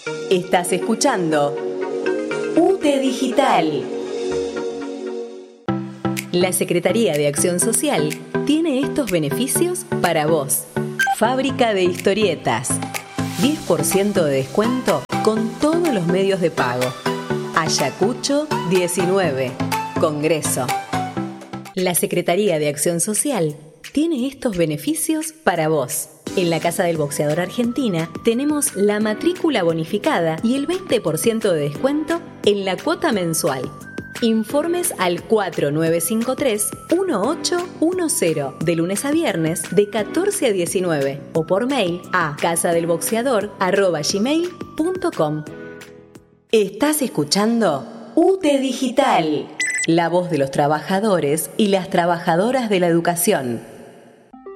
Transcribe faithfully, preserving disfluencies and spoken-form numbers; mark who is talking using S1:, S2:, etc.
S1: Estás escuchando U T E Digital. La Secretaría de Acción Social tiene estos beneficios para vos. Fábrica de historietas. diez por ciento de descuento con todos los medios de pago. Ayacucho diecinueve. Congreso. La Secretaría de Acción Social tiene estos beneficios para vos. En la Casa del Boxeador Argentina tenemos la matrícula bonificada y el veinte por ciento de descuento en la cuota mensual. Informes al cuatro nueve cinco tres, uno ocho uno cero de lunes a viernes de catorce a diecinueve o por mail a casadelboxeador arroba gmail punto com. Estás escuchando U T E Digital, la voz de los trabajadores y las trabajadoras de la educación.